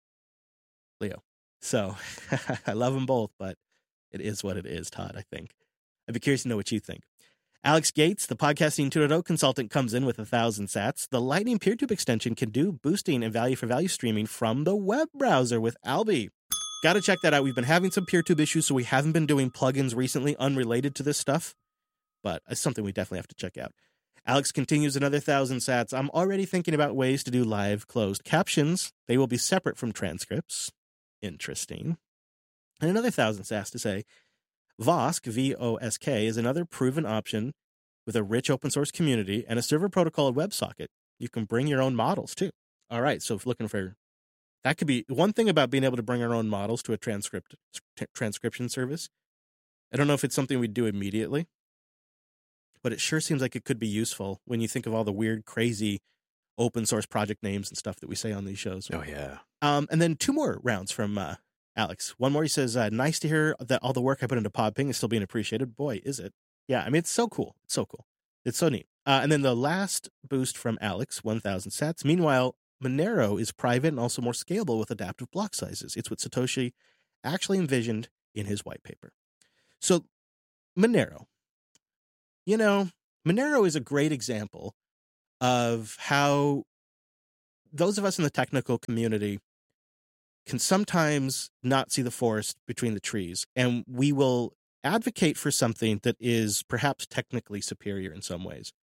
Leo. So I love them both, but it is what it is, Todd, I think. I'd be curious to know what you think. Alex Gates, the Podcasting two point oh consultant, comes in with a thousand sats. The Lightning PeerTube extension can do boosting and value for value streaming from the web browser with Alby. Got to check that out. We've been having some PeerTube issues, so we haven't been doing plugins recently unrelated to this stuff, but it's something we definitely have to check out. Alex continues another thousand sats. I'm already thinking about ways to do live closed captions. They will be separate from transcripts. Interesting. And another thousand sats to say, Vosk, V O S K, is another proven option with a rich open source community and a server protocol at WebSocket. You can bring your own models too. All right, so if looking for, that could be one thing about being able to bring our own models to a transcript t- transcription service. I don't know if it's something we'd do immediately, but it sure seems like it could be useful when you think of all the weird, crazy open source project names and stuff that we say on these shows. Oh, yeah. Um, and then two more rounds from uh, Alex. One more, he says, uh, nice to hear that all the work I put into PodPing is still being appreciated. Boy, is it. Yeah, I mean, it's so cool. It's so cool. It's so neat. Uh, and then the last boost from Alex, one thousand sats. Meanwhile, Monero is private and also more scalable with adaptive block sizes. It's what Satoshi actually envisioned in his white paper. So, Monero. You know, Monero is a great example of how those of us in the technical community can sometimes not see the forest between the trees, and we will advocate for something that is perhaps technically superior in some ways.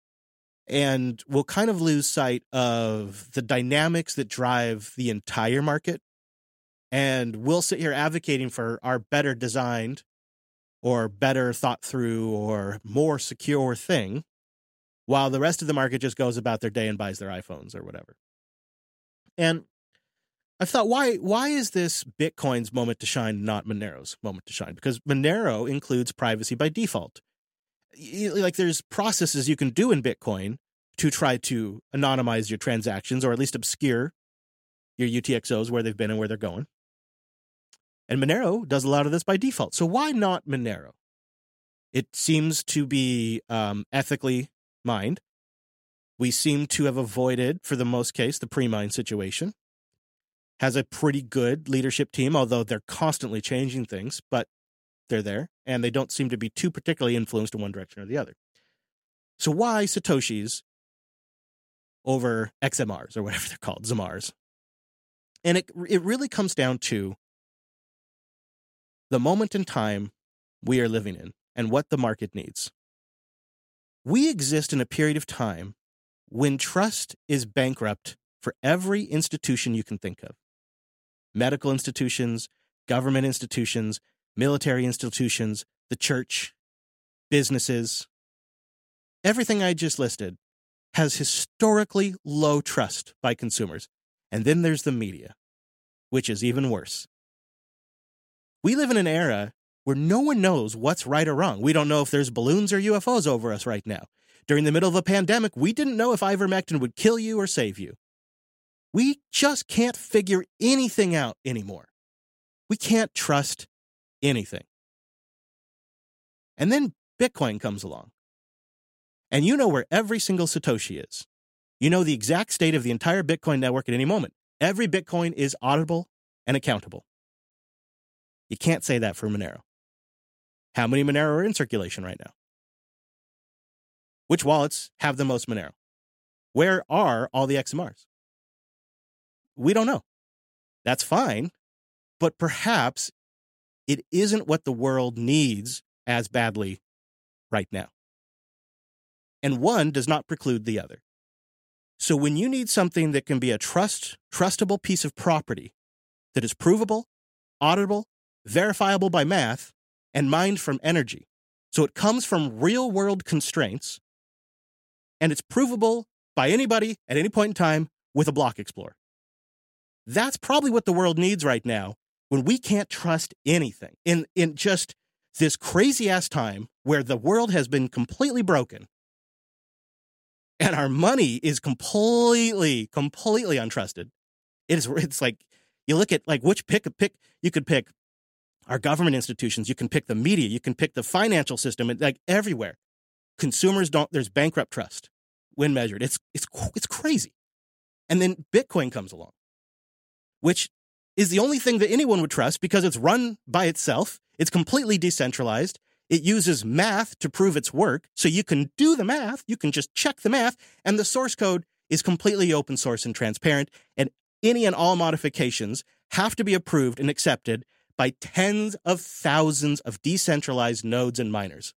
And we'll kind of lose sight of the dynamics that drive the entire market. And we'll sit here advocating for our better designed or better thought through or more secure thing, while the rest of the market just goes about their day and buys their iPhones or whatever. And I thought, why why is this Bitcoin's moment to shine, not Monero's moment to shine? Because Monero includes privacy by default. Like, there's processes you can do in Bitcoin to try to anonymize your transactions, or at least obscure your U T X Os, where they've been and where they're going. And Monero does a lot of this by default. So why not Monero? It seems to be um, ethically mined. We seem to have avoided, for the most case, the pre-mine situation. Has a pretty good leadership team, although they're constantly changing things, but they're there, and they don't seem to be too particularly influenced in one direction or the other. So why Satoshis over X M Rs, or whatever they're called, Z M Rs? And it it really comes down to the moment in time we are living in and what the market needs. We exist in a period of time when trust is bankrupt for every institution you can think of. Medical institutions, government institutions, military institutions, the church, businesses. Everything I just listed has historically low trust by consumers. And then there's the media, which is even worse. We live in an era where no one knows what's right or wrong. We don't know if there's balloons or U F Os over us right now. During the middle of a pandemic, we didn't know if ivermectin would kill you or save you. We just can't figure anything out anymore. We can't trust anything. And then Bitcoin comes along. And you know where every single Satoshi is. You know the exact state of the entire Bitcoin network at any moment. Every Bitcoin is auditable and accountable. You can't say that for Monero. How many Monero are in circulation right now? Which wallets have the most Monero? Where are all the X M Rs? We don't know. That's fine, but perhaps it isn't what the world needs as badly right now. And one does not preclude the other. So when you need something that can be a trust, trustable piece of property that is provable, auditable, verifiable by math, and mined from energy, so it comes from real-world constraints, and it's provable by anybody at any point in time with a block explorer. That's probably what the world needs right now when we can't trust anything. In, in just this crazy-ass time where the world has been completely broken and our money is completely, completely untrusted. It is, it's like, you look at like which pick, pick, you could pick our government institutions, you can pick the media, you can pick the financial system, and like everywhere. Consumers don't, there's bankrupt trust when measured. It's, it's, it's crazy. And then Bitcoin comes along, which is the only thing that anyone would trust because it's run by itself. It's completely decentralized. It uses math to prove its work. So you can do the math. You can just check the math. And the source code is completely open source and transparent. And any and all modifications have to be approved and accepted by tens of thousands of decentralized nodes and miners.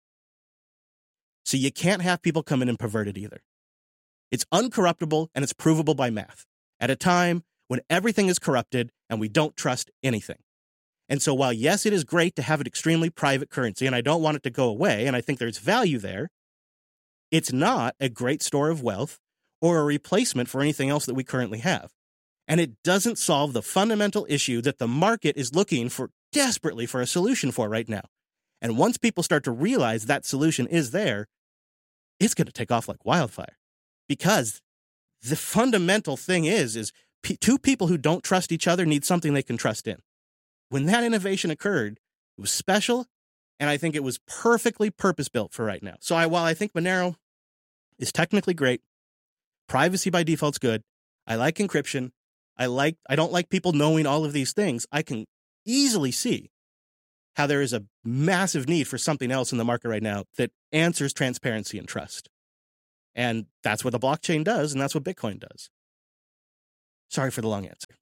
So you can't have people come in and pervert it either. It's uncorruptible and it's provable by math at a time when everything is corrupted and we don't trust anything. And so while, yes, it is great to have an extremely private currency, and I don't want it to go away, and I think there's value there, it's not a great store of wealth or a replacement for anything else that we currently have. And it doesn't solve the fundamental issue that the market is looking for desperately for a solution for right now. And once people start to realize that solution is there, it's going to take off like wildfire. Because the fundamental thing is, is p- two people who don't trust each other need something they can trust in. When that innovation occurred, it was special, and I think it was perfectly purpose-built for right now. So I, while I think Monero is technically great, privacy by default's good, I like encryption, I like I don't like people knowing all of these things, I can easily see how there is a massive need for something else in the market right now that answers transparency and trust. And that's what the blockchain does, and that's what Bitcoin does. Sorry for the long answer.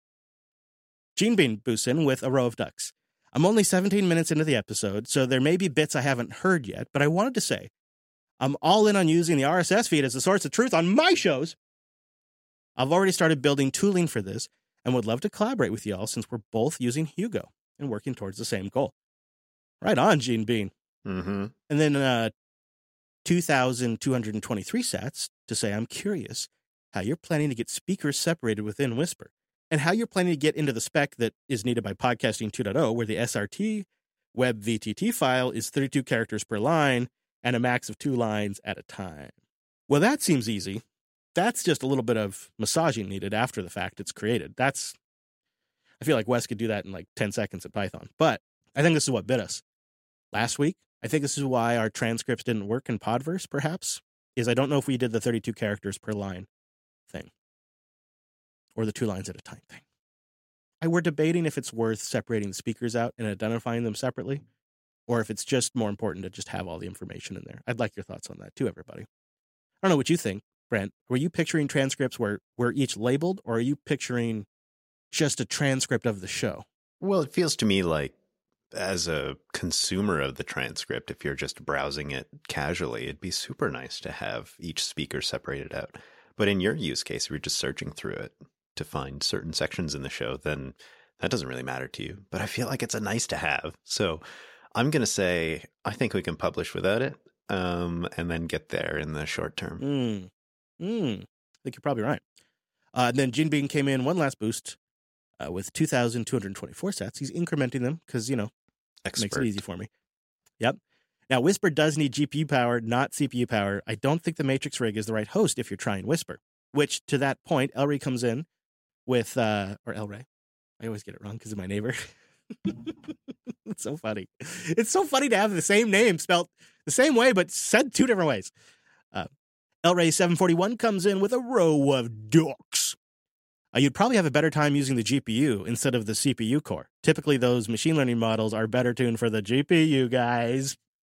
Gene Bean boosts in with a row of ducks. I'm only seventeen minutes into the episode, so there may be bits I haven't heard yet, but I wanted to say, I'm all in on using the R S S feed as a source of truth on my shows. I've already started building tooling for this and would love to collaborate with y'all since we're both using Hugo and working towards the same goal. Right on, Gene Bean. Mm-hmm. And then uh, two thousand two hundred twenty-three sats to say, I'm curious how you're planning to get speakers separated within Whisper and how you're planning to get into the spec that is needed by Podcasting two point oh, where the S R T web V T T file is thirty-two characters per line and a max of two lines at a time. Well, that seems easy. That's just a little bit of massaging needed after the fact it's created. That's, I feel like Wes could do that in like ten seconds at Python. But I think this is what bit us. Last week, I think this is why our transcripts didn't work in Podverse, perhaps, is I don't know if we did the thirty-two characters per line thing or the two lines at a time thing. I we're debating if it's worth separating the speakers out and identifying them separately, or if it's just more important to just have all the information in there. I'd like your thoughts on that too, everybody. I don't know what you think, Brent. Were you picturing transcripts where we're each labeled, or are you picturing just a transcript of the show? Well, it feels to me like, as a consumer of the transcript, if you're just browsing it casually, it'd be super nice to have each speaker separated out. But in your use case, if you're just searching through it to find certain sections in the show, then that doesn't really matter to you. But I feel like it's a nice to have. So I'm going to say, I think we can publish without it, um, and then get there in the short term. Mm. Mm. I think you're probably right. Uh, and then Gene Bean came in one last boost uh, with two thousand two hundred twenty-four sats. He's incrementing them because, you know, Expert. makes it easy for me. Yep. Now, Whisper does need G P U power, not C P U power. I don't think the Matrix Rig is the right host if you're trying Whisper, which to that point, Elray comes in with, uh, or Elray. I always get it wrong because of my neighbor. It's so funny. It's so funny to have the same name spelled the same way, but said two different ways. Uh, Elray seven forty-one comes in with a row of ducks. Uh, you'd probably have a better time using the G P U instead of the C P U core. Typically, those machine learning models are better tuned for the G P U, guys.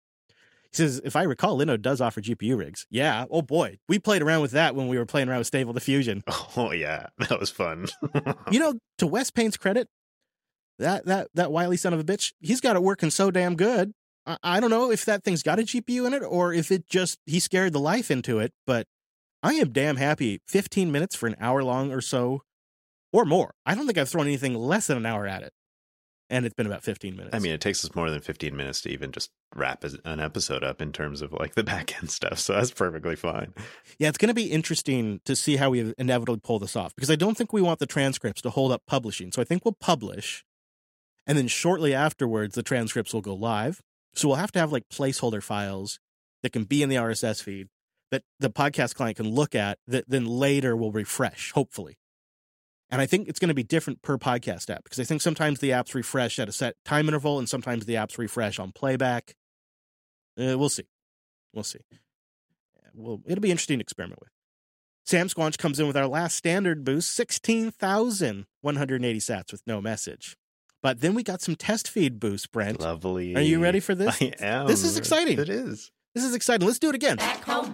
He says, if I recall, Linode does offer G P U rigs. Yeah. Oh, boy. We played around with that when we were playing around with Stable Diffusion. Oh, yeah. That was fun. You know, to Wes Payne's credit, that that that wily son of a bitch, he's got it working so damn good. I, I don't know if that thing's got a G P U in it or if it just, he scared the life into it, but I am damn happy. fifteen minutes for an hour long or so, or more. I don't think I've thrown anything less than an hour at it. And it's been about fifteen minutes. I mean, it takes us more than fifteen minutes to even just wrap an episode up in terms of like the back end stuff. So that's perfectly fine. Yeah, it's going to be interesting to see how we inevitably pull this off, because I don't think we want the transcripts to hold up publishing. So I think we'll publish, and then shortly afterwards, the transcripts will go live. So we'll have to have like placeholder files that can be in the R S S feed that the podcast client can look at that then later will refresh, hopefully. And I think it's going to be different per podcast app, because I think sometimes the apps refresh at a set time interval and sometimes the apps refresh on playback. Uh, we'll see. We'll see. Well, it'll be interesting to experiment with. Sam Squanch comes in with our last standard boost, sixteen thousand one hundred eighty sats with no message. But then we got some test feed boosts, Brent. Lovely. Are you ready for this? I am. This is exciting. It is. This is exciting. Let's do it again. Back home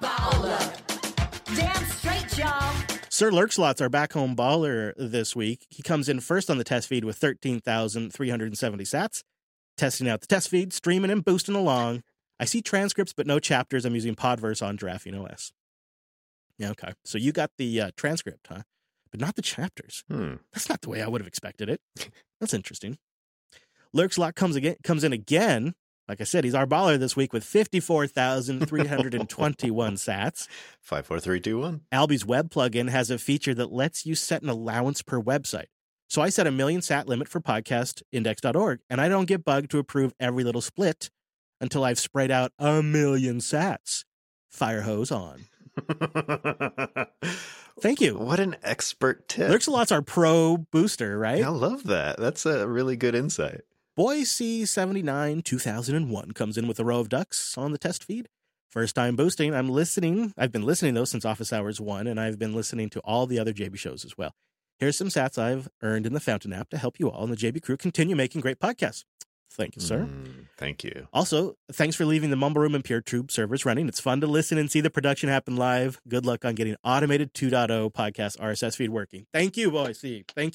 baller. Damn straight, y'all. Sir Lurkslot's our back home baller this week. He comes in first on the test feed with thirteen thousand three hundred seventy sats. Testing out the test feed, streaming and boosting along. I see transcripts, but no chapters. I'm using Podverse on Giraffing O S. Yeah, okay. So you got the uh, transcript, huh? But not the chapters. Hmm. That's not the way I would have expected it. That's interesting. Lurkslot comes again, comes in again. Like I said, he's our baller this week with fifty-four thousand three hundred twenty-one sats. Five, four, three, two, one. Alby's web plugin has a feature that lets you set an allowance per website. So I set a million sat limit for podcast index dot org, and I don't get bugged to approve every little split until I've sprayed out a million sats. Fire hose on. Thank you. What an expert tip. Lurkslot's our pro booster, right? I love that. That's a really good insight. Boise seventy-nine two thousand one comes in with a row of ducks on the test feed. First time boosting. I'm listening. I've been listening, though, since Office Hours one, and I've been listening to all the other J B shows as well. Here's some sats I've earned in the Fountain app to help you all and the J B crew continue making great podcasts. Thank you, sir. Mm, thank you. Also, thanks for leaving the Mumble Room and PeerTube servers running. It's fun to listen and see the production happen live. Good luck on getting automated two point oh podcast R S S feed working. Thank you, Boise. Thank you.